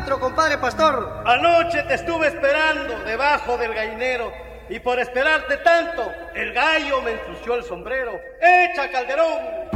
nuestro compadre pastor. Anoche te estuve esperando debajo del gallinero y por esperarte tanto, el gallo me ensució el sombrero. ¡Echa, Calderón!